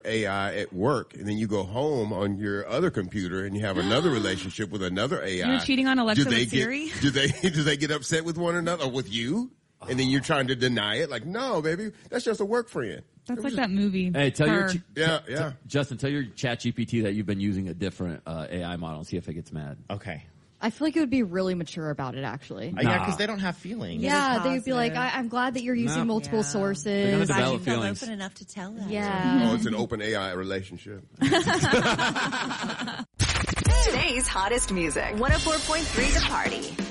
AI at work, and then you go home on your other computer and you have another relationship with another AI. You're cheating on Alexa with Siri? Do they get upset with one another or with you? And then you're trying to deny it? Like, no, baby, that's just a work friend. That's like that movie. Hey, tell Justin, tell your ChatGPT that you've been using a different AI model and see if it gets mad. Okay. I feel like it would be really mature about it, actually. Yeah, because they don't have feelings. Yeah, they'd be like, I'm glad that you're using multiple sources. They're going to develop feelings. Open enough to tell that. Yeah. Oh, it's an open AI relationship. Today's hottest music. 104.3 The Party.